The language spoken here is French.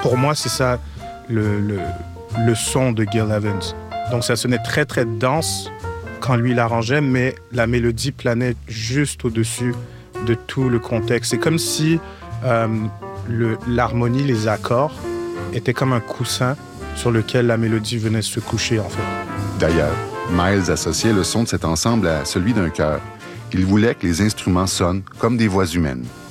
pour moi, c'est ça le son de Gil Evans. Donc ça sonnait très, très dense quand lui l'arrangeait, mais la mélodie planait juste au-dessus de tout le contexte. C'est comme si l'harmonie, les accords, étaient comme un coussin sur lequel la mélodie venait se coucher, en fait. D'ailleurs, Miles associait le son de cet ensemble à celui d'un chœur. Il voulait que les instruments sonnent comme des voix humaines.